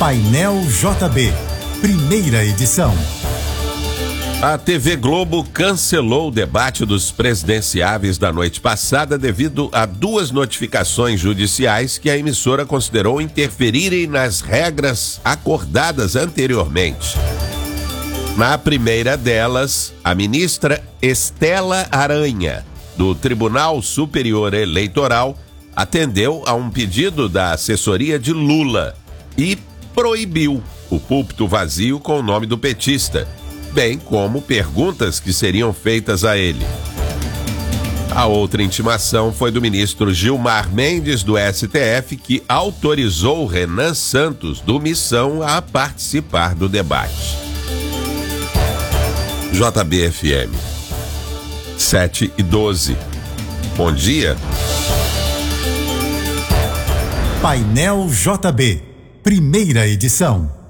Painel JB, primeira edição. A TV Globo cancelou o debate dos presidenciáveis da noite passada devido a 2 notificações judiciais que a emissora considerou interferirem nas regras acordadas anteriormente. Na primeira delas, a ministra Estela Aranha, do Tribunal Superior Eleitoral, atendeu a um pedido da assessoria de Lula e proibiu o púlpito vazio com o nome do petista, bem como perguntas que seriam feitas a ele. A outra intimação foi do ministro Gilmar Mendes, do STF, que autorizou Renan Santos, do Missão, a participar do debate. JB-FM 7:12. Bom dia. Painel JB, primeira edição.